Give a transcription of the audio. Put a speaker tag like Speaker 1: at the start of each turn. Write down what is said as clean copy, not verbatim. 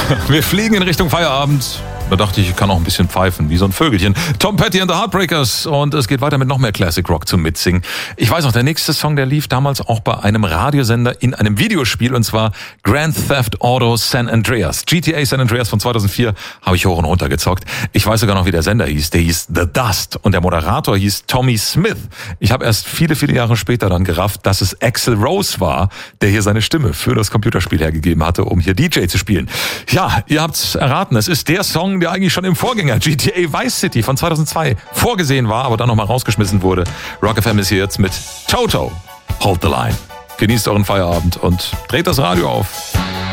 Speaker 1: Wir fliegen in Richtung Feierabend. Da dachte ich kann auch ein bisschen pfeifen, wie so ein Vögelchen. Tom Petty and the Heartbreakers. Und es geht weiter mit noch mehr Classic Rock zum Mitsingen. Ich weiß noch, der nächste Song, der lief damals auch bei einem Radiosender in einem Videospiel. Und zwar Grand Theft Auto San Andreas. GTA San Andreas von 2004 habe ich hoch und runter gezockt. Ich weiß sogar noch, wie der Sender hieß. Der hieß The Dust. Und der Moderator hieß Tommy Smith. Ich habe erst viele, viele Jahre später dann gerafft, dass es Axl Rose war, der hier seine Stimme für das Computerspiel hergegeben hatte, um hier DJ zu spielen. Ja, ihr habt's erraten. Es ist der Song, der eigentlich schon im Vorgänger GTA Vice City von 2002 vorgesehen war, aber dann nochmal rausgeschmissen wurde. Rock FM ist hier jetzt mit Toto. Hold the Line. Genießt euren Feierabend und dreht das Radio auf.